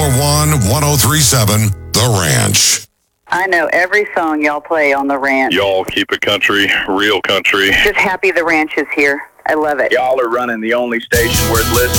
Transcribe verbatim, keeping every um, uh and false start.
one one oh three seven The Ranch. I know every song y'all play on The Ranch. Y'all keep it country, real country. Just happy The Ranch is here. I love it. Y'all are running the only station worth listening